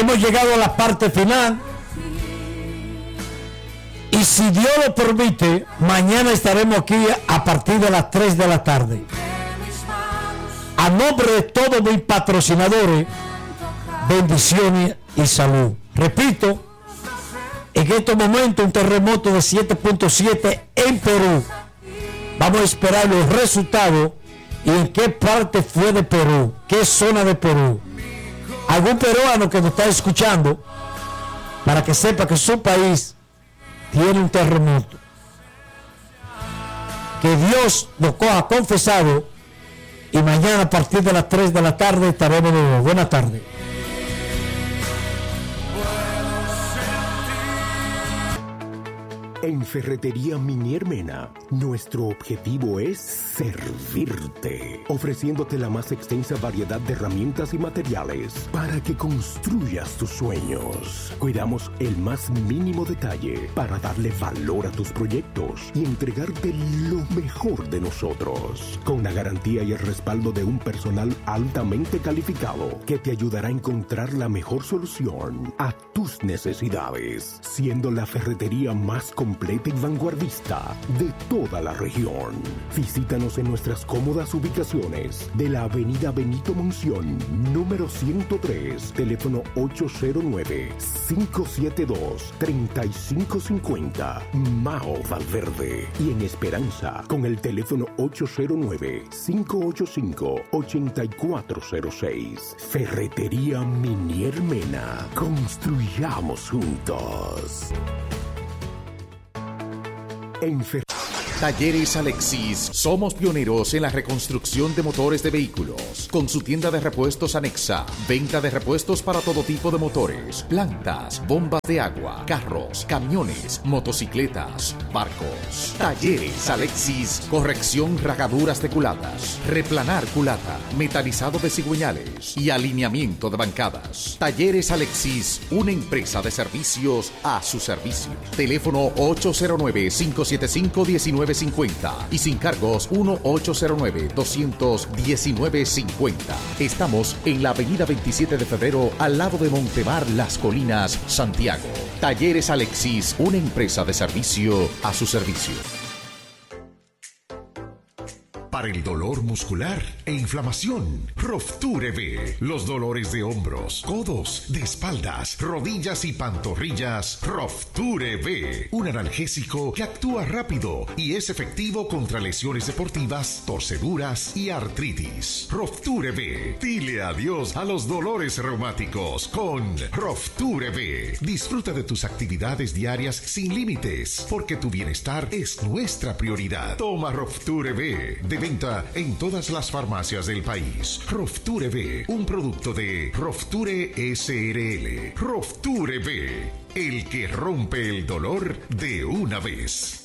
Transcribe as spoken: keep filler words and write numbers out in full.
Hemos llegado a la parte final. Y si Dios lo permite, mañana estaremos aquí a partir de las tres de la tarde. A nombre de todos mis patrocinadores, bendiciones y salud. Repito, en estos momentos un terremoto de siete punto siete en Perú. Vamos a esperar los resultados y en qué parte fue de Perú, qué zona de Perú. Algún peruano que nos está escuchando, para que sepa que su país tiene un terremoto. Que Dios lo coja confesado y mañana a partir de las tres de la tarde estaremos de nuevo. Buenas tardes. En Ferretería Minier Mena, nuestro objetivo es servirte, ofreciéndote la más extensa variedad de herramientas y materiales para que construyas tus sueños. Cuidamos el más mínimo detalle para darle valor a tus proyectos y entregarte lo mejor de nosotros, con la garantía y el respaldo de un personal altamente calificado que te ayudará a encontrar la mejor solución a tus necesidades, siendo la ferretería más completa completa y vanguardista de toda la región. Visítanos en nuestras cómodas ubicaciones de la avenida Benito Monción, número ciento tres, teléfono ocho cero nueve, cinco siete dos, tres cinco cinco cero, Mao Valverde. Y en Esperanza, con el teléfono ocho cero nueve, cinco ocho cinco, ocho cuatro cero seis. Ferretería Minier Mena. Construyamos juntos. Enfer- Talleres Alexis. Somos pioneros en la reconstrucción de motores de vehículos. Con su tienda de repuestos anexa. Venta de repuestos para todo tipo de motores, plantas, bombas de agua, carros, camiones, motocicletas, barcos. Talleres Alexis. Corrección ragaduras de culatas. Replanar culata. Metalizado de cigüeñales. Y alineamiento de bancadas. Talleres Alexis. Una empresa de servicios a su servicio. Teléfono ocho cero nueve, cinco siete cinco, uno nueve cincuenta y sin cargos uno ocho cero nueve, dos uno nueve cincuenta. Estamos en la avenida veintisiete de febrero al lado de Montemar, Las Colinas, Santiago. Talleres Alexis, una empresa de servicio a su servicio. Para el dolor muscular e inflamación, Rofture B. Los dolores de hombros, codos, de espaldas, rodillas y pantorrillas, Rofture B. Un analgésico que actúa rápido y es efectivo contra lesiones deportivas, torceduras y artritis. Rofture B. Dile adiós a los dolores reumáticos con Rofture B. Disfruta de tus actividades diarias sin límites, porque tu bienestar es nuestra prioridad. Toma Rofture B. De venta en todas las farmacias del país. Rofture B, un producto de Rofture S R L. Rofture B, el que rompe el dolor de una vez.